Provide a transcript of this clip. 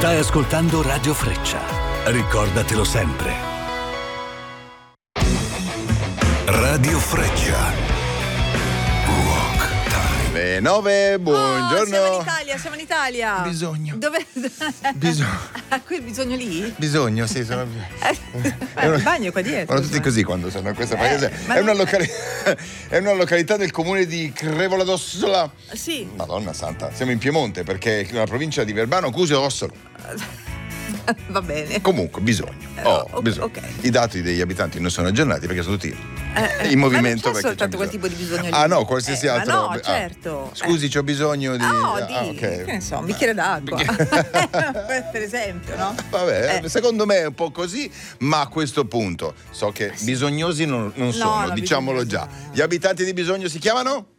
Stai ascoltando Radio Freccia. Ricordatelo sempre. Radio Freccia. Le 9, buongiorno. Siamo in Italia. Bisogno. Dove? Bisogno. Qui il bisogno lì? Bisogno, sì. Sono... il bagno è qua dietro. Sono tutti così quando sono in questa paese. È una località del comune di Crevola d'Ossola. Sì. Madonna santa, siamo in Piemonte perché è una provincia di Verbano, Cusio e Ossola. Va bene. Comunque, bisogno. Bisogno. Okay. I dati degli abitanti non sono aggiornati perché sono tutti in movimento. Ma non c'è soltanto quel tipo di bisogno lì. Ah no, qualsiasi altro. Ma no, certo. Scusi, c'ho bisogno di... Okay. Che ne so, un bicchiere d'acqua. Per esempio, no? Vabbè, secondo me è un po' così, ma a questo punto so che bisognosi non sono, diciamolo già. Gli abitanti di Bisogno si chiamano?